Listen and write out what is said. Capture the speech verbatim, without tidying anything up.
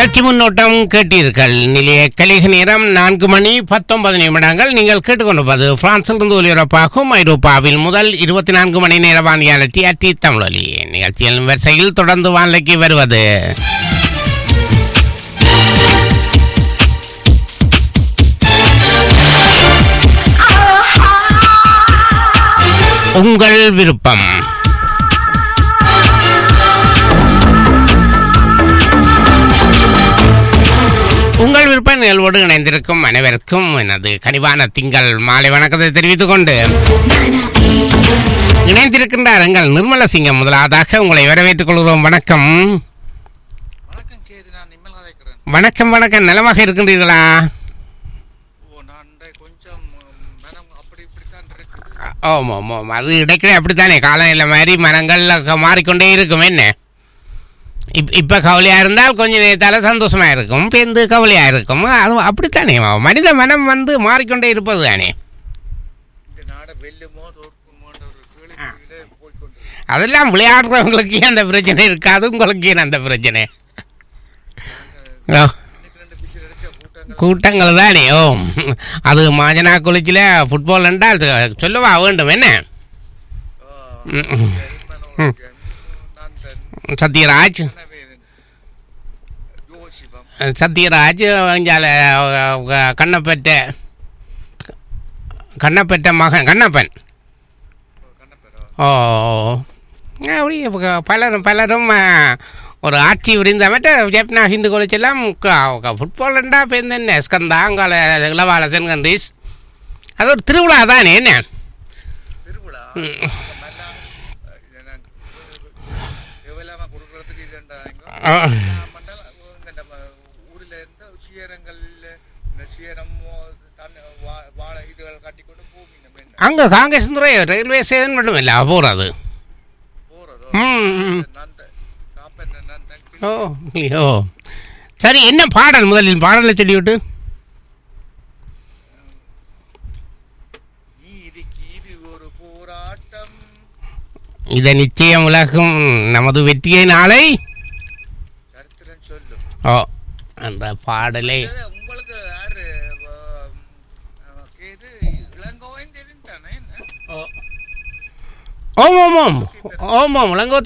நிகழ்ச்சி முன்னோட்டம் கேட்டீர்கள். நிலைய கலிக நேரம் நான்கு மணி பத்தொன்பது நிமிடங்கள். நீங்கள் கேட்டுக்கொண்டிருப்பது பிரான்சிலிருந்து ஒலிபரப்பாகும் ஐரோப்பாவில் முதல் இருபத்தி நான்கு மணி நேர வானிலை டிஆர்டி தமிழொலி நிகழ்ச்சியின் வரிசையில் தொடர்ந்து வானிலைக்கு வருவது உங்கள் விருப்பம். உங்கள் விருப்ப நிகழ்வோடு இணைந்திருக்கும் அனைவருக்கும் எனது கனிவான திங்கள் மாலை வணக்கத்தை தெரிவித்துக் கொண்டு இணைந்திருக்கின்ற அரங்கள் நிர்மலசிங்கம் முதலாவதாக உங்களை வரவேற்றுக் கொள்கிறோம். வணக்கம். வணக்கம் வணக்கம். நலமாக இருக்கின்றீர்களா? ஓம் ஓம் ஓம் அது இடைக்கிட அப்படித்தானே, காலையில் மாதிரி மரங்கள் மாறிக்கொண்டே இருக்கும். என்ன இப் இப்போ கவலையாக இருந்தால் கொஞ்ச நேரத்தால் சந்தோஷமாக இருக்கும், பேருந்து கவலையாக இருக்கும். அது அப்படித்தானே, மனித மனம் வந்து மாறிக்கொண்டே இருப்பது தானே. அதெல்லாம் விளையாடுறவங்களுக்கு அந்த பிரச்சனை இருக்காது, உங்களுக்கு ஏன் அந்த பிரச்சனை? கூட்டங்கள் தானே. ஓ அது மாஜனா குளிச்சில் ஃபுட்பால் என்றால் சொல்லவா வேண்டும். என்ன சத்யராஜ் சத்யராஜ் கண்ணப்பெற்ற கண்ணப்பெற்ற மகன் கண்ணப்பன். ஓ அப்படி பலரும் பலரும் ஒரு ஆட்சி விரிந்த மற்ற ஜப்னா ஹிந்து கோலிச்செல்லாம் ஃபுட்பால்ண்டா பேருந்து என்ன ஸ்கந்தா அங்கால இளவால சென்கண்டீஸ் அது ஒரு திருவிழா தானே. என்ன அங்கே காங்கிரஸ் ரயில்வே ஸ்டேஷன் மட்டும் இல்லை போகிறது. ம் ஓ ஓ சரி, என்ன பாடல் முதலில் பாடலை சொல்லிவிட்டு இதை நிச்சயம் உலகம் நமது வெற்றியை நாளை ஓ அந்த பாடலை ஓம் ஓம் ஓம் ஓம் ஓம் இளங்கோ